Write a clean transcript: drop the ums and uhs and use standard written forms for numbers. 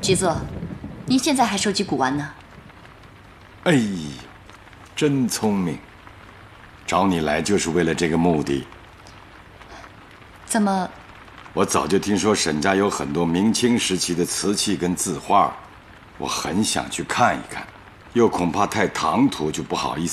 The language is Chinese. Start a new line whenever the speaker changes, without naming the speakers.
局座，您现在还收集古玩呢？
哎呦，真聪明！找你来就是为了这个目的。
怎么？
我早就听说沈家有很多明清时期的瓷器跟字画，我很想去看一看，又恐怕太唐突，就不好意思